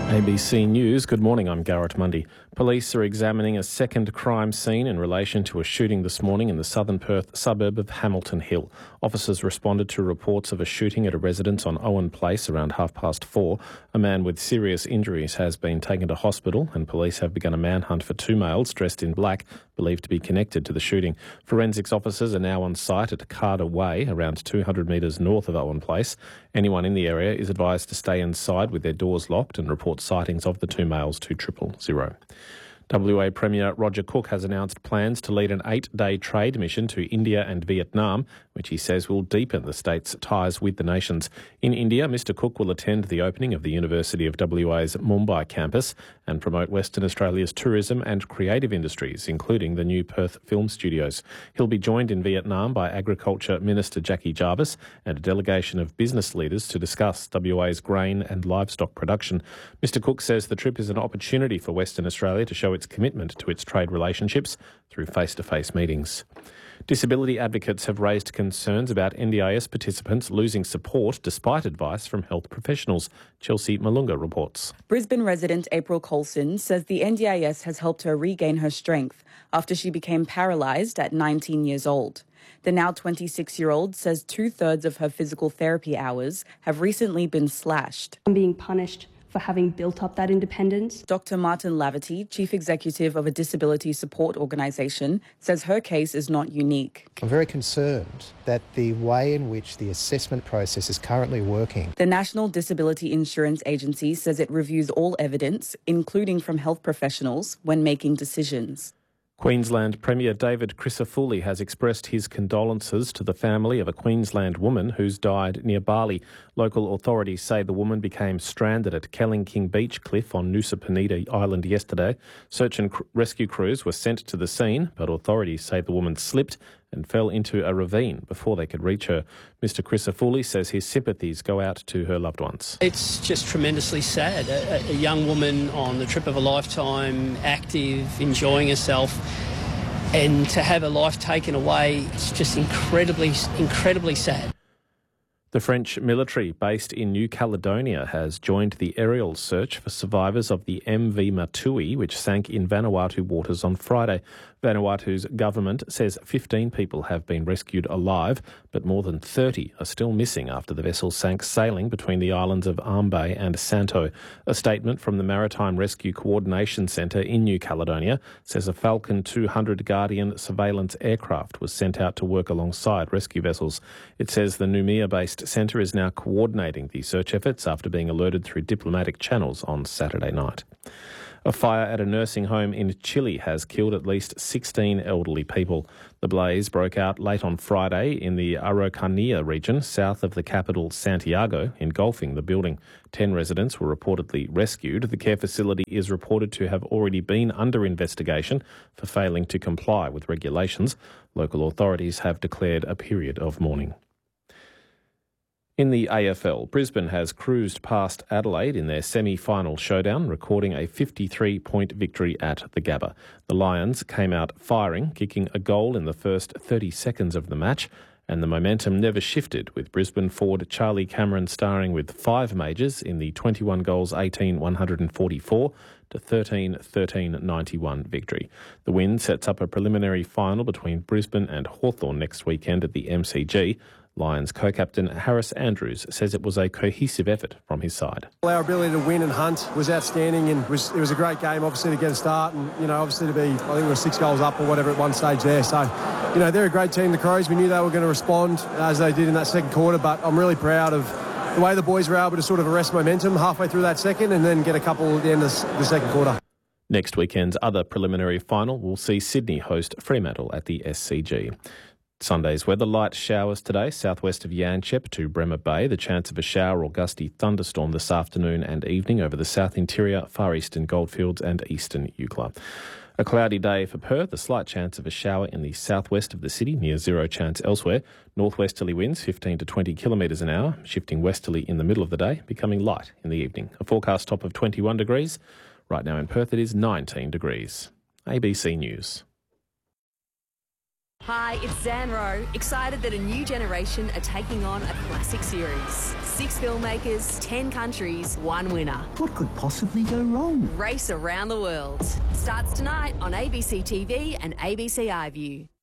ABC News, good morning, I'm Garrett Mundy. Police are examining a second crime scene in relation to a shooting this morning in the southern Perth suburb of Hamilton Hill. Officers responded to reports of a shooting at a residence on Owen Place around 4:30. A man with serious injuries has been taken to hospital and police have begun a manhunt for two males dressed in black, believed to be connected to the shooting. Forensics officers are now on site at Carter Way, around 200 metres north of Owen Place. Anyone in the area is advised to stay inside with their doors locked and report sightings of the two males to 000. WA Premier Roger Cook has announced plans to lead an 8-day trade mission to India and Vietnam, which he says will deepen the state's ties with the nations. In India, Mr Cook will attend the opening of the University of WA's Mumbai campus and promote Western Australia's tourism and creative industries, including the new Perth Film Studios. He'll be joined in Vietnam by Agriculture Minister Jackie Jarvis and a delegation of business leaders to discuss WA's grain and livestock production. Mr Cook says the trip is an opportunity for Western Australia to show its commitment to its trade relationships through face-to-face meetings. Disability advocates have raised concerns about NDIS participants losing support despite advice from health professionals. Chelsea Malunga reports. Brisbane resident April Colson says the NDIS has helped her regain her strength after she became paralysed at 19 years old. The now 26-year-old says 2/3 of her physical therapy hours have recently been slashed. I'm being punished for having built up that independence. Dr. Martin Laverty, Chief Executive of a disability support organisation, says her case is not unique. I'm very concerned that the way in which the assessment process is currently working. The National Disability Insurance Agency says it reviews all evidence, including from health professionals, when making decisions. Queensland Premier David Crisafulli has expressed his condolences to the family of a Queensland woman who's died near Bali. Local authorities say the woman became stranded at Kelling-King Beach Cliff on Nusa Penida Island yesterday. Search and rescue crews were sent to the scene, but authorities say the woman slipped and fell into a ravine before they could reach her. Mr Crisafulli says his sympathies go out to her loved ones. It's just tremendously sad. A young woman on the trip of a lifetime, active, enjoying herself, and to have her life taken away, it's just incredibly sad. The French military based in New Caledonia has joined the aerial search for survivors of the MV Matui, which sank in Vanuatu waters on Friday. Vanuatu's government says 15 people have been rescued alive, but more than 30 are still missing after the vessel sank sailing between the islands of Ambae and Santo. A statement from the Maritime Rescue Coordination Centre in New Caledonia says a Falcon 200 Guardian surveillance aircraft was sent out to work alongside rescue vessels. It says the Noumea-based centre is now coordinating the search efforts after being alerted through diplomatic channels on Saturday night. A fire at a nursing home in Chile has killed at least 16 elderly people. The blaze broke out late on Friday in the Araucanía region, south of the capital Santiago, engulfing the building. 10 residents were reportedly rescued. The care facility is reported to have already been under investigation for failing to comply with regulations. Local authorities have declared a period of mourning. In the AFL, Brisbane has cruised past Adelaide in their semi-final showdown, recording a 53-point victory at the Gabba. The Lions came out firing, kicking a goal in the first 30 seconds of the match, and the momentum never shifted, with Brisbane forward Charlie Cameron starring with 5 majors in the 21 goals 18-144 to 13-13-91 victory. The win sets up a preliminary final between Brisbane and Hawthorn next weekend at the MCG. Lions co-captain Harris Andrews says it was a cohesive effort from his side. Our ability to win and hunt was outstanding, and it was a great game, obviously, to get a start and, obviously to be, I think we were 6 goals up or whatever at one stage there. So, they're a great team, the Crows. We knew they were going to respond as they did in that second quarter, but I'm really proud of the way the boys were able to sort of arrest momentum halfway through that second and then get a couple at the end of the second quarter. Next weekend's other preliminary final will see Sydney host Fremantle at the SCG. Sunday's weather: light showers today, southwest of Yanchep to Bremer Bay. The chance of a shower or gusty thunderstorm this afternoon and evening over the south interior, far eastern Goldfields and eastern Eucla. A cloudy day for Perth, a slight chance of a shower in the southwest of the city, near zero chance elsewhere. Northwesterly winds 15 to 20 kilometres an hour, shifting westerly in the middle of the day, becoming light in the evening. A forecast top of 21 degrees. Right now in Perth it is 19 degrees. ABC News. Hi, it's Zan Rowe, excited that a new generation are taking on a classic series. 6 filmmakers, 10 countries, 1 winner. What could possibly go wrong? Race Around the World. Starts tonight on ABC TV and ABC iView.